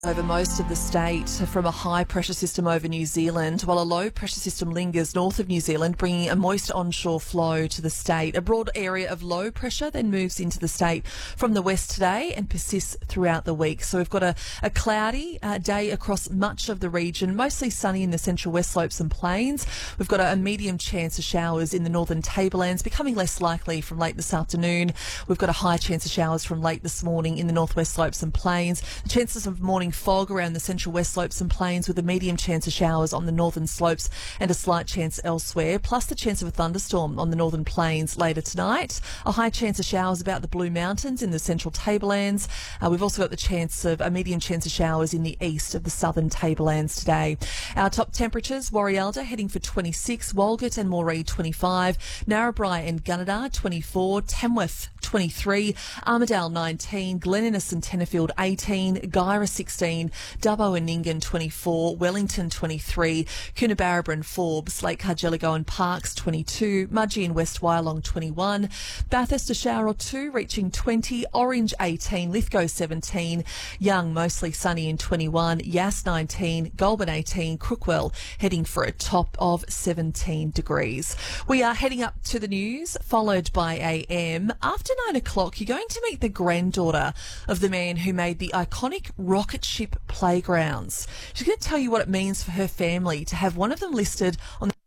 Over most of the state from a high pressure system over New Zealand, while a low pressure system lingers north of New Zealand, bringing a moist onshore flow to the state. A broad area of low pressure then moves into the state from the west today and persists throughout the week. So we've got a cloudy day across much of the region, mostly sunny in the central west slopes and plains. We've got a medium chance of showers in the northern tablelands, becoming less likely from late this afternoon. We've got a high chance of showers from late this morning in the northwest slopes and plains. The chances of morning fog around the central west slopes and plains with a medium chance of showers on the northern slopes and a slight chance elsewhere, plus the chance of a thunderstorm on the northern plains later tonight. A high chance of showers about the Blue Mountains in the central tablelands. We've also got the chance of a medium chance of showers in the east of the southern tablelands today. Our top temperatures: Warialda heading for 26, Walgett and Moree 25, Narrabri and Gunnedah 24, Tamworth 23, Armidale 19, Glen Innes and Tenterfield 18, Guyra 16, Dubbo and Nyngan 24, Wellington 23, Coonabarabra and Forbes, Lake Cargelligo and Parkes 22, Mudgee and West Wyalong 21, Bathurst a shower or two reaching 20, Orange 18, Lithgow 17, Young mostly sunny in 21, Yass 19, Goulburn 18, Crookwell heading for a top of 17 degrees. We are heading up to the news, followed by AM. After 9 o'clock, you're going to meet the granddaughter of the man who made the iconic rocket ship playgrounds. She's going to tell you what it means for her family to have one of them listed on the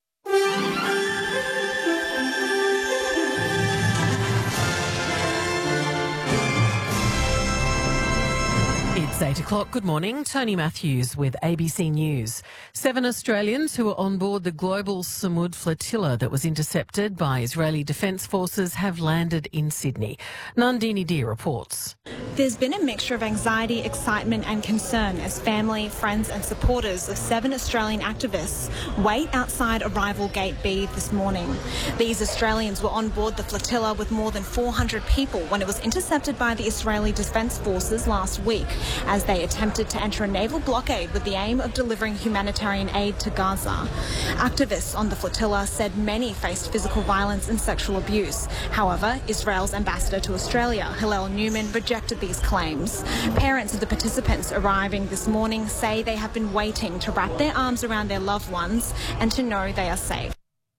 It's 8 o'clock. Good morning. Tony Matthews with ABC News. 7 Australians who were on board the Global Samud flotilla that was intercepted by Israeli Defence Forces have landed in Sydney. Nandini Deer reports. There's been a mixture of anxiety, excitement and concern as family, friends and supporters of 7 Australian activists wait outside Arrival Gate B this morning. These Australians were on board the flotilla with more than 400 people when it was intercepted by the Israeli Defence Forces last week as they attempted to enter a naval blockade with the aim of delivering humanitarian aid to Gaza. Activists on the flotilla said many faced physical violence and sexual abuse. However, Israel's ambassador to Australia, Hillel Newman, rejected these claims. Parents of the participants arriving this morning say they have been waiting to wrap their arms around their loved ones and to know they are safe.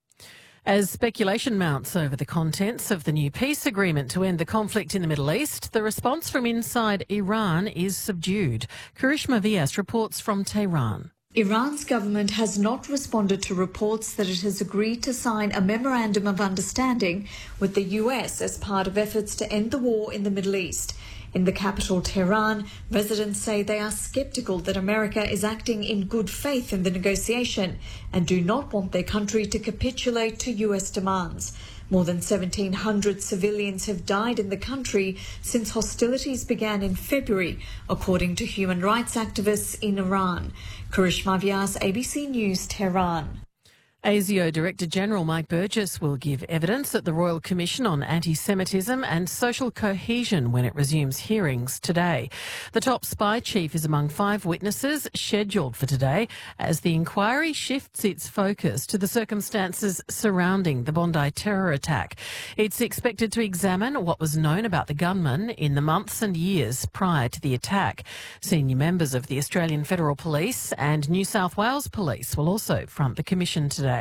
As speculation mounts over the contents of the new peace agreement to end the conflict in the Middle East, the response from inside Iran is subdued. Karishma Vyas reports from Tehran. Iran's government has not responded to reports that it has agreed to sign a memorandum of understanding with the US as part of efforts to end the war in the Middle East. In the capital, Tehran, residents say they are sceptical that America is acting in good faith in the negotiation and do not want their country to capitulate to US demands. More than 1,700 civilians have died in the country since hostilities began in February, according to human rights activists in Iran. Karishma Vyas, ABC News, Tehran. ASIO Director General Mike Burgess will give evidence at the Royal Commission on Anti-Semitism and Social Cohesion when it resumes hearings today. The top spy chief is among 5 witnesses scheduled for today as the inquiry shifts its focus to the circumstances surrounding the Bondi terror attack. It's expected to examine what was known about the gunman in the months and years prior to the attack. Senior members of the Australian Federal Police and New South Wales Police will also front the commission today.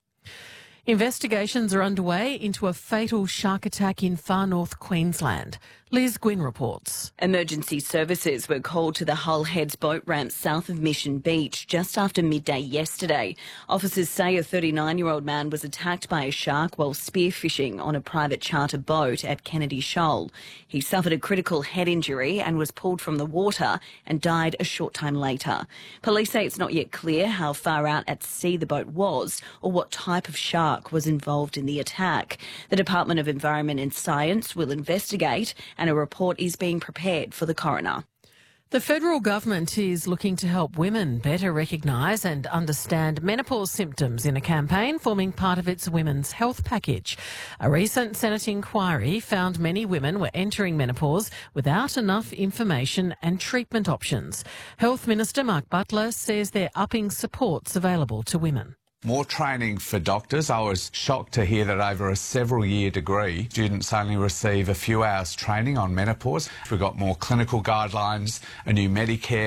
Investigations are underway into a fatal shark attack in far north Queensland. Liz Gwynn reports. Emergency services were called to the Hull Heads boat ramp south of Mission Beach just after midday yesterday. Officers say a 39-year-old man was attacked by a shark while spearfishing on a private charter boat at Kennedy Shoal. He suffered a critical head injury and was pulled from the water and died a short time later. Police say it's not yet clear how far out at sea the boat was or what type of shark was involved in the attack. The Department of Environment and Science will investigate and a report is being prepared for the coroner. The federal government is looking to help women better recognise and understand menopause symptoms in a campaign forming part of its women's health package. A recent Senate inquiry found many women were entering menopause without enough information and treatment options. Health Minister Mark Butler says they're upping supports available to women. More training for doctors. I was shocked to hear that over a several-year degree, students only receive a few hours training on menopause. We've got more clinical guidelines, a new Medicare